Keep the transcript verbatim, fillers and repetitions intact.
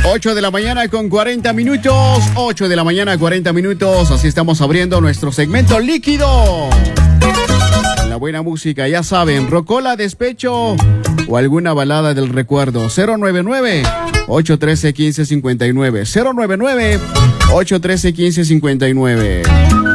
ocho de la mañana con cuarenta minutos. ocho de la mañana, cuarenta minutos. Así estamos abriendo nuestro segmento líquido. La buena música, ya saben, rocola, despecho o alguna balada del recuerdo. cero nueve nueve, ocho uno tres, uno cinco cinco nueve. cero nueve nueve, ocho uno tres, uno cinco cinco nueve.